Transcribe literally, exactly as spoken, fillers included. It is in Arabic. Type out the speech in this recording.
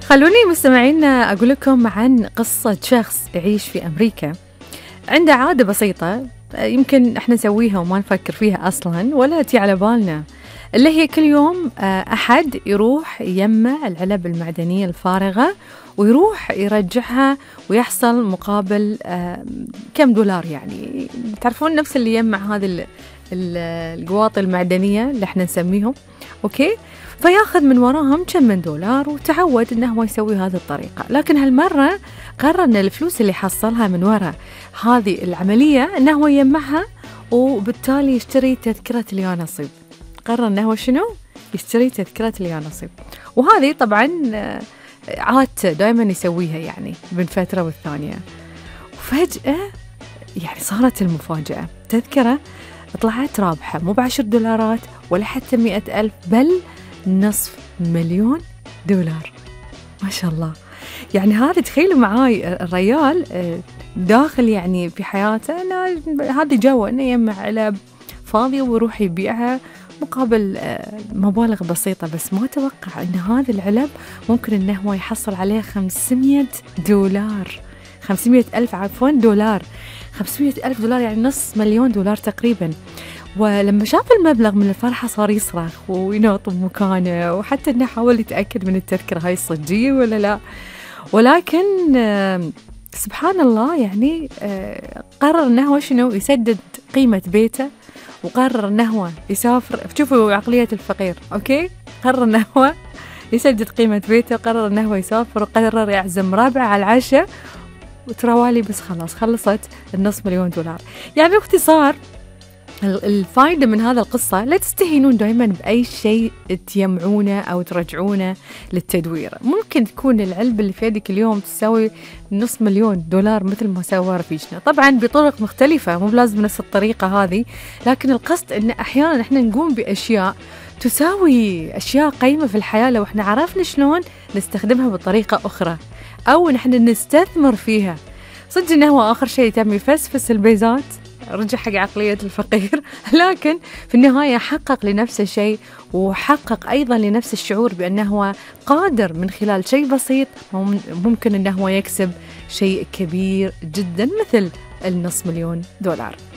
خلوني مستمعينا أقول لكم عن قصة شخص يعيش في أمريكا عنده عادة بسيطة يمكن احنا نسويها وما نفكر فيها أصلا ولا تي على بالنا، اللي هي كل يوم أحد يروح يجمع العلب المعدنية الفارغة ويروح يرجعها ويحصل مقابل كم دولار. يعني تعرفون نفس اللي يجمع هذه القواطي المعدنية اللي احنا نسميهم، أوكي؟ فياخذ من وراهم كم من دولار، وتعود انه هو يسوي هذه الطريقة. لكن هالمرة قرر ان الفلوس اللي حصلها من وراء هذه العملية انه هو يجمعها وبالتالي يشتري تذكرة اليانصيب. قرر انه هو شنو؟ يشتري تذكرة اليانصيب، وهذه طبعا عادته دائما يسويها يعني من فترة والثانية. وفجأة يعني صارت المفاجأة، تذكرة طلعت رابحة مو بعشر دولارات ولا حتى مئة ألف، بل نصف مليون دولار. ما شاء الله. يعني هذا تخيلوا معاي الريال داخل يعني في حياته هذا جو انه يجمع علب فاضية ويروح يبيعها مقابل مبالغ بسيطة، بس ما توقع ان هذه العلب ممكن انه هو يحصل عليه خمسمئة دولار، خمسمئة ألف عفوا دولار، خمسمئة ألف دولار يعني نص مليون دولار تقريبا. ولما شاف المبلغ من الفرحة صار يصرخ ويناط بمكانه، وحتى انه حاول يتأكد من التذكرة هاي صجية ولا لا. ولكن سبحان الله يعني قرر انه هو شنو يسدد قيمة بيته، وقرر انه هو يسافر. شوفوا عقلية الفقير، اوكي؟ قرر انه هو يسدد قيمة بيته، قرر انه هو يسافر، وقرر يعزم ربعه على العشاء، وتروالي بس خلاص خلصت النص مليون دولار. يعني باختصار الفائدة من هذا القصة لا تستهينون دائما بأي شيء تجمعونه أو ترجعونه للتدوير. ممكن تكون العلبة اللي في يدك اليوم تساوي نص مليون دولار مثل ما سوى رفيجنا، طبعا بطرق مختلفة، مو لازم نفس الطريقة هذه، لكن القصد أن أحيانا احنا نقوم بأشياء تساوي أشياء قيمة في الحياة لو احنا عرفنا شلون نستخدمها بطريقة أخرى أو نحن نستثمر فيها. صدق أنه هو آخر شيء تم يفسفس البيزات، رجع حق عقلية الفقير، لكن في النهاية حقق لنفسه شيء، وحقق أيضا لنفس الشعور بأنه هو قادر من خلال شيء بسيط ممكن أنه هو يكسب شيء كبير جدا مثل النص مليون دولار.